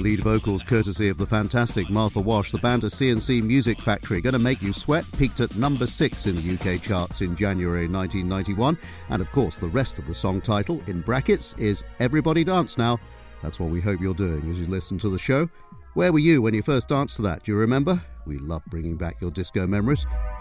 Lead vocals courtesy of the fantastic Martha Wash. The band are CNC Music Factory. Gonna Make You Sweat peaked at number 6 in the UK charts in January 1991. And of course, the rest of the song title, in brackets, is Everybody Dance Now. That's what we hope you're doing as you listen to the show. Where were you when you first danced to that? Do you remember? We love bringing back your disco memories.